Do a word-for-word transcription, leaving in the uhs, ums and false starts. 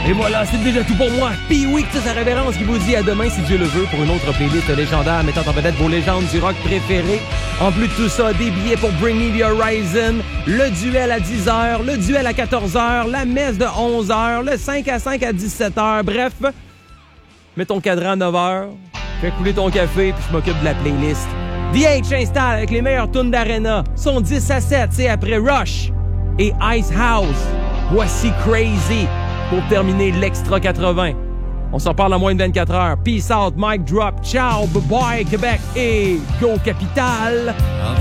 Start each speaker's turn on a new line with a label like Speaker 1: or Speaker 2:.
Speaker 1: Et voilà, c'est déjà tout pour moi. Pee-Wee, c'est sa révérence qui vous dit à demain si Dieu le veut pour une autre playlist légendaire mettant en vedette vos légendes du rock préférées. En plus de tout ça, des billets pour Bring Me The Horizon, le duel à dix heures, le duel à quatorze heures, la messe de onze heures, le cinq à cinq à dix-sept heures. Bref, mets ton cadran à neuf heures, fais couler ton café puis je m'occupe de la playlist. D H installe avec les meilleures tunes d'Arena. Son dix à sept, c'est après Rush et Ice House. Voici Crazy pour terminer l'Extra quatre-vingts. On s'en parle en moins de vingt-quatre heures. Peace out, mic drop. Ciao, bye bye, Québec et Go Capital.